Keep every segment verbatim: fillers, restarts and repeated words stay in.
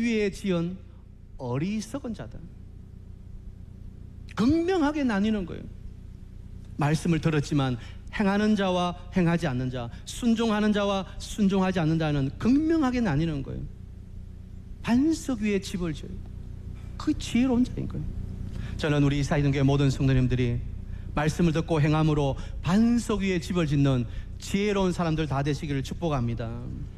위에 지은 어리석은 자다. 극명하게 나뉘는 거예요. 말씀을 들었지만 행하는 자와 행하지 않는 자, 순종하는 자와 순종하지 않는 자는 극명하게 나뉘는 거예요. 반석 위에 집을 지어요. 그 지혜로운 자인 거예요. 저는 우리 사이등교회 모든 성도님들이 말씀을 듣고 행함으로 반석 위에 집을 짓는 지혜로운 사람들 다 되시기를 축복합니다.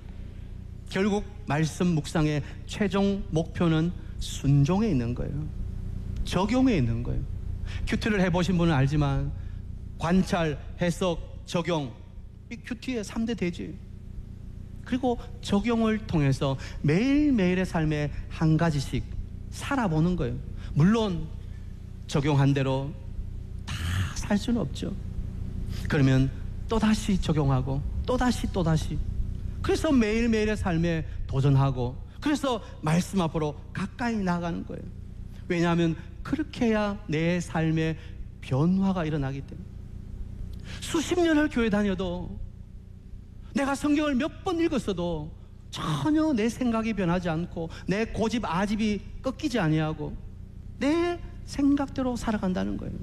결국 말씀 묵상의 최종 목표는 순종에 있는 거예요. 적용에 있는 거예요. 큐티를 해보신 분은 알지만 관찰, 해석, 적용, 이 큐티의 삼 대 대지. 그리고 적용을 통해서 매일매일의 삶에 한 가지씩 살아보는 거예요. 물론 적용한 대로 다 살 수는 없죠. 그러면 또다시 적용하고 또다시 또다시, 그래서 매일매일의 삶에 도전하고, 그래서 말씀 앞으로 가까이 나가는 거예요. 왜냐하면 그렇게 해야 내 삶에 변화가 일어나기 때문에. 수십 년을 교회 다녀도, 내가 성경을 몇 번 읽었어도 전혀 내 생각이 변하지 않고 내 고집 아집이 꺾이지 아니하고 내 생각대로 살아간다는 거예요.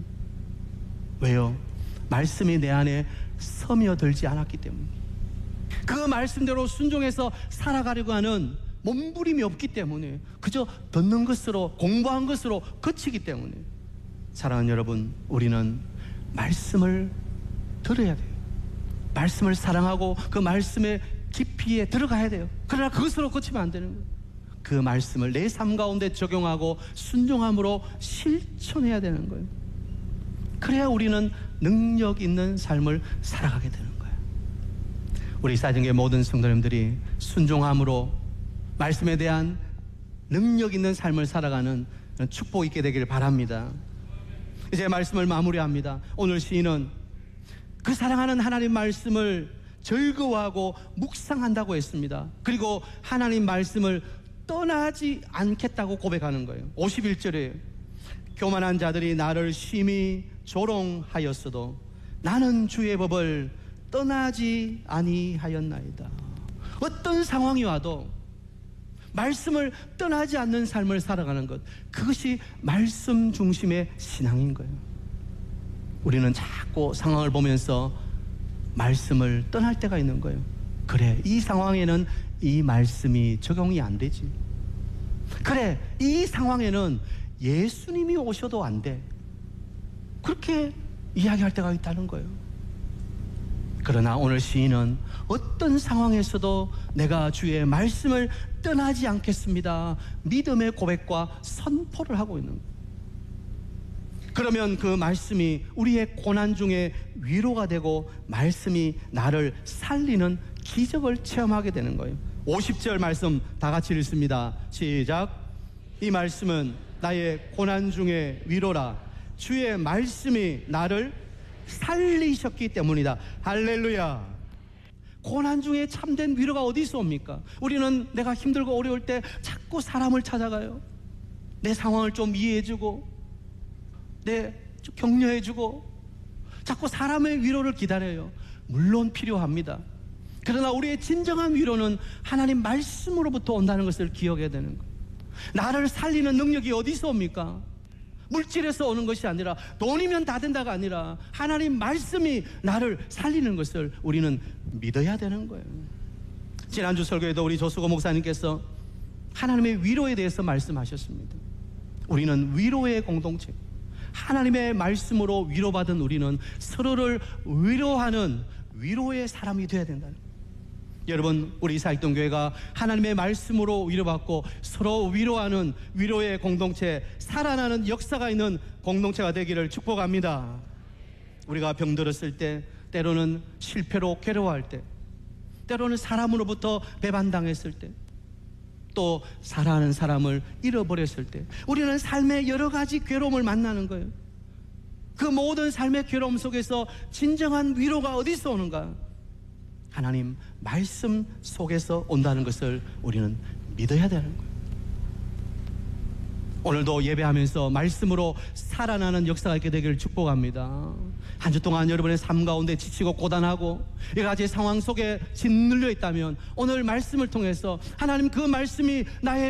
왜요? 말씀이 내 안에 스며들지 않았기 때문에. 그 말씀대로 순종해서 살아가려고 하는 몸부림이 없기 때문에, 그저 듣는 것으로, 공부한 것으로 그치기 때문에. 사랑하는 여러분, 우리는 말씀을 들어야 돼요. 말씀을 사랑하고 그 말씀의 깊이에 들어가야 돼요. 그러나 그것으로 그치면 안 되는 거예요. 그 말씀을 내 삶 가운데 적용하고 순종함으로 실천해야 되는 거예요. 그래야 우리는 능력 있는 삶을 살아가게 되는 거예요. 우리 사정의 모든 성도님들이 순종함으로 말씀에 대한 능력 있는 삶을 살아가는 축복 있게 되기를 바랍니다. 이제 말씀을 마무리합니다. 오늘 시인은 그 사랑하는 하나님 말씀을 즐거워하고 묵상한다고 했습니다. 그리고 하나님 말씀을 떠나지 않겠다고 고백하는 거예요. 오십일 절에 교만한 자들이 나를 심히 조롱하였어도 나는 주의 법을 떠나지 아니하였나이다. 어떤 상황이 와도 말씀을 떠나지 않는 삶을 살아가는 것, 그것이 말씀 중심의 신앙인 거예요. 우리는 자꾸 상황을 보면서 말씀을 떠날 때가 있는 거예요. 그래, 이 상황에는 이 말씀이 적용이 안 되지. 그래, 이 상황에는 예수님이 오셔도 안 돼. 그렇게 이야기할 때가 있다는 거예요. 그러나 오늘 시인은 어떤 상황에서도 내가 주의 말씀을 떠나지 않겠습니다, 믿음의 고백과 선포를 하고 있는 거예요. 그러면 그 말씀이 우리의 고난 중에 위로가 되고 말씀이 나를 살리는 기적을 체험하게 되는 거예요. 오십 절 말씀 다 같이 읽습니다. 시작. 이 말씀은 나의 고난 중에 위로라. 주의 말씀이 나를 살리셨기 때문이다. 할렐루야. 고난 중에 참된 위로가 어디 있습니까? 우리는 내가 힘들고 어려울 때 자꾸 사람을 찾아가요. 내 상황을 좀 이해해주고, 내 좀 격려해주고, 자꾸 사람의 위로를 기다려요. 물론 필요합니다. 그러나 우리의 진정한 위로는 하나님 말씀으로부터 온다는 것을 기억해야 되는 거예요. 나를 살리는 능력이 어디 있습니까? 물질에서 오는 것이 아니라, 돈이면 다 된다가 아니라 하나님 말씀이 나를 살리는 것을 우리는 믿어야 되는 거예요. 지난주 설교에도 우리 조수고 목사님께서 하나님의 위로에 대해서 말씀하셨습니다. 우리는 위로의 공동체, 하나님의 말씀으로 위로받은 우리는 서로를 위로하는 위로의 사람이 되어야 된다는 거예요. 여러분, 우리 사익동교회가 하나님의 말씀으로 위로받고 서로 위로하는 위로의 공동체, 살아나는 역사가 있는 공동체가 되기를 축복합니다. 우리가 병들었을 때, 때로는 실패로 괴로워할 때, 때로는 사람으로부터 배반당했을 때, 또 사랑하는 사람을 잃어버렸을 때, 우리는 삶의 여러 가지 괴로움을 만나는 거예요. 그 모든 삶의 괴로움 속에서 진정한 위로가 어디서 오는가? 하나님 말씀 속에서 온다는 것을 우리는 믿어야 되는 거예요. 오늘도 예배하면서 말씀으로 살아나는 역사가 있게 되기를 축복합니다. 한 주 동안 여러분의 삶 가운데 지치고 고단하고 여러 가지 상황 속에 짓눌려 있다면, 오늘 말씀을 통해서 하나님 그 말씀이 나의